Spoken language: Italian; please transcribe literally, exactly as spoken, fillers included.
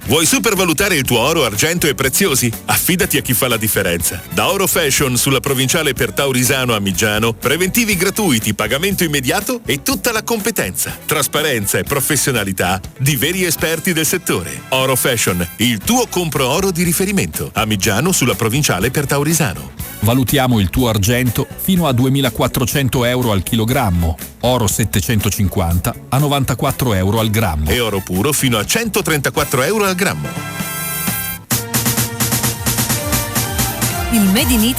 Vuoi supervalutare il tuo oro, argento e preziosi? Affidati a chi fa la differenza. Da Oro Fashion sulla provinciale per Taurisano a Miggiano, preventivi gratuiti, pagamento immediato e tutta la competenza, trasparenza e professionalità di veri esperti del settore. Oro Fashion, il tuo compro oro di riferimento. A Miggiano sulla provinciale per Taurisano. Valutiamo il tuo argento fino a duemilaquattrocento euro al chilogrammo, oro settecentocinquanta a novantaquattro euro al grammo e oro puro fino a centotrentaquattro euro al grammo. Il Made in Italy